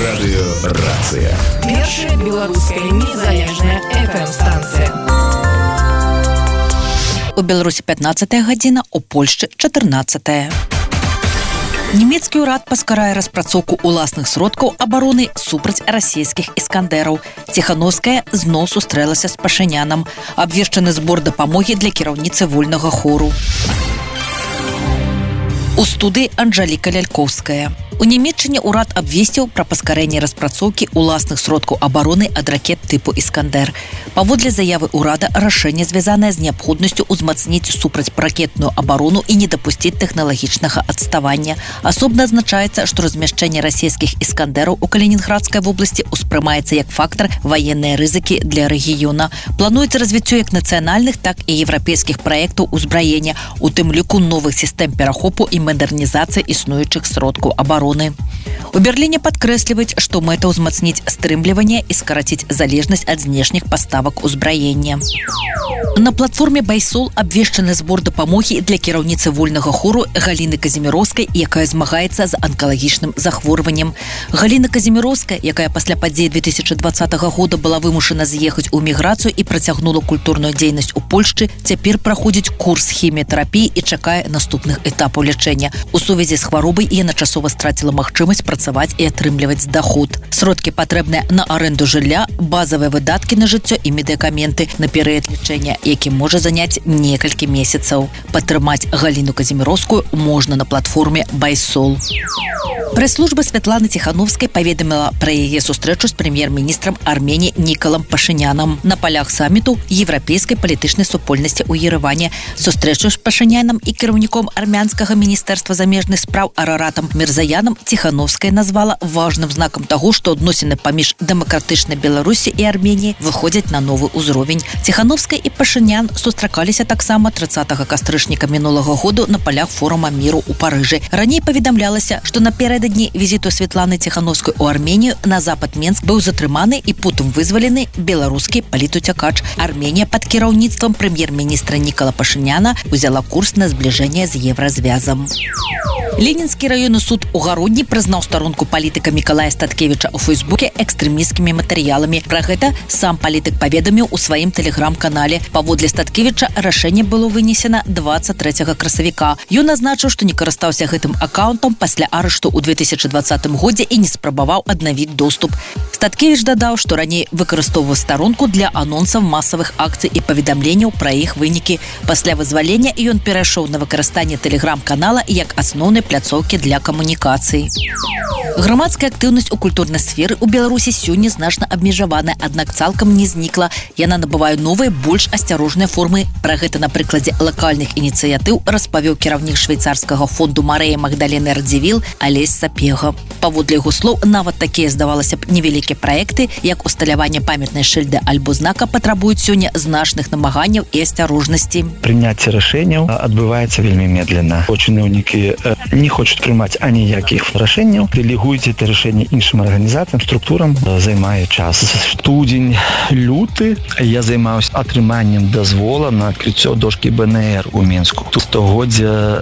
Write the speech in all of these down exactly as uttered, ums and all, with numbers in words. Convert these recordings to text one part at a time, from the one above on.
Радыёрацыя. Першая беларуская незалежная эф эм-станцыя. У Беларусі пятнаццатая гадзіна, у Польшчы чатырнаццатая. Нямецкі ўрад паскарае распрацоўку ўласных сродкаў абароны супраць расійскіх іскандэраў. Ціхановская зноў сустрэлася з Пашынянам. Абвешчаны збор дапамогі для кіраўніцы вольнага хору. У студыі Анжаліка Лялькоўская. У Нямецчыне ўрад абвесціў пра паскарэнне распрацоўкі ўласных сродкаў абароны ад ракет тыпу «Іскандэр». Паводле заявы ўрада, рашэнне звязанае з неабходнасцю ўзмацніць супрацьракетную абарону і не дапусціць тэхналагічнага адставання. Асобна азначаецца, што размяшчэнне расійскіх «Іскандэраў» у Калінінградскай вобласці ўспрымаецца як фактар ваенныя рызыкі для рэгіёна. Плануецца развіццё як нацыянальных, так і еўрапейскіх праектаў узбраення, у тым ліку новых сістэм перахопу і мадэрнізацыі існуючых сродкаў абароны. У Берліне падкрэсліваюць, што мэта ўзмацніць стрымліванне і скараціць залежнасць ад знешніх паставак узбраення. На платформе «Байсол» абвешчаны збор дапамогі для кіраўніцы вольнага хору Галіны Казіміроўскай, якая змагаецца з анкалагічным захворваннем. Галіна Казіміроўская, якая пасля падзей две тысячы дваццатага года была вымушана з'ехаць у міграцыю і працягнула культурную дзейнасць у Польшчы, цяпер праходзіць курс хіміятэрапіі і чакае наступных этапаў лячэння. У сувязі з хваробай яна часова страціла магчымасць працаваць і атрымліваць доход. Сродкі патрэбныя на арэнду жылля, базавыя выдаткі на жыццё і медыкаменты на перыяд лячэння, які можа заняць некалькі месяцаў. Падтрымаць Галіну Казіміроўскую можна на платформе «Байсол». Прэс-служба Святланы Ціхановскай паведаміла пра яе сустрэчу з прэм'ер-міністрам Арменіі Нікалам Пашынянам на палях саміту еўрапейскай палітычнай супольнасці ў Ерэване. Сустрэчу з Пашынянам і кіраўніком армянскага міністэрства замежных спраў Араратам Мірзаянам Ціхановская назвала важным знакам таго, што адносіны паміж дэмакратычнай Беларусі і Арменіі выходзяць на новы ўзровень. Ціхановская і Пашынян сустракаліся таксама трыццатага кастрычніка мінулага году на палях форума міру ў Парыжы. Раней паведамлялася, што напярэдадні візіту Святланы Ціхановскай у Арменію на запад Менск быў затрыманы і потым вызвалены беларускі палітуцякач. Арменія пад кіраўніцтвам прэм'ер-міністра Нікала Пашыняна узяла курс на збліжэнне з Еўразвязам. Ленінскі раённы суд у Гародні прызнаў старонку палітыка Мікалая Статкевіча ў Фейсбуке экстрэмісцкімі матэрыяламі. Пра гэта сам палітык паведаміў у сваім тэлеграм-канале. Паводле Статкевіча рашэнне было вынесена дваццаць трэцяга красавіка. Ён азначыў, што не карыстаўся гэтым акаунтам пасля арышту ў две тысячы дваццатым годзе і не спрабаваў аднавіць доступ. Статкевіч дадаў, што раней выкарыстоўваў старонку для анонсаў масавых акцый і паведамленняў пра іх вынікі. Пасля вызвалення ён перайшоў на выкарыстанне тэлеграм-канала як асноўнай пляцоўкі для камунікацый. Грамадская актыўнасць у культурнай сферы ў Беларусі сёння значна абмежаваная, аднак цалкам не знікла. Яна набывае новыя, больш асцярожныя формы. Пра гэта на прыкладзе лакальных ініцыятыў распавёў кіраўнік швейцарскага фонду Марэя Магдалены Радзівіл Алесь Сапега. Паводле яго слоў, нават такія, здавалася б, невялікія праекты, як усталяванне памятнай шыльды альбо знака, патрабуюць сёння значных намаганняў і асцярожнасці. Прыняцце рашэнняў адбываецца вельмі медленно. Чыноўнікі не хочуць прымаць аніякіх рашэнняў, дэлегуюць это рашэнне іншым арганізацыям, структурам, займае час. Студзень, люты я займаўся атрыманнем дазвола на адкрыццё дошкі бэ эн ер у Менску. Тут стагоддзя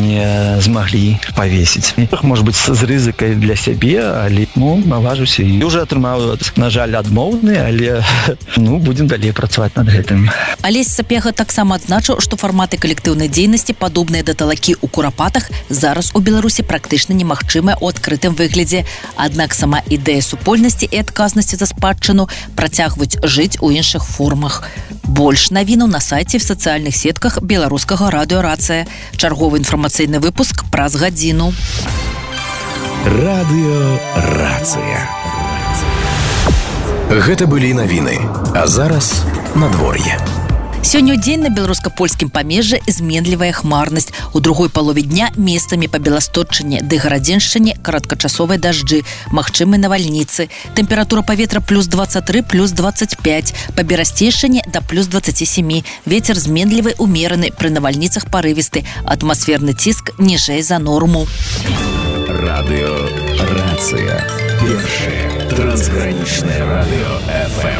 не змаглі павесіць. Может быть, з рызыкай для сябе, але ну, наважуся і уже атрымаў, на жаль, адмоўны, але ну, будзем далей працаваць над гэтым. Алесь Сапега таксама адзначыў, што фарматы калектыўнай дзейнасці, падобныя да талакі ў курапатах, зараз у Беларусі практычна немагчымая ў адкрытым выглядзе. Аднак сама ідэя супольнасці і адказнасці за спадчыну працягваюць жыць у іншых формах. Больш навінаў на сайце в сацыяльных сетках беларускага радыёрацыя. Чарговы інфармацыйны выпуск праз гадзіну. Радыёрацыя. Гэта былі навіны. А зараз надвор'е. Сёння дзень на беларуска-польскім памежжы зменлівая хмарнасць. У другой палове дня месцамі па Беластотчыне ды Гарадзеншчыне кароткачасовыя дажджы, магчымы навальніцы. Тэмпература паветра плюс дваццаць тры, плюс дваццаць пяць, па Берасцейшчыне да плюс дваццаць сем. Вецер зменлівы умераны, пры навальніцах парывісты. Атмасферны ціск ніжэй за норму. Радыёрацыя. Першае трансгранічнае радыё эф эм.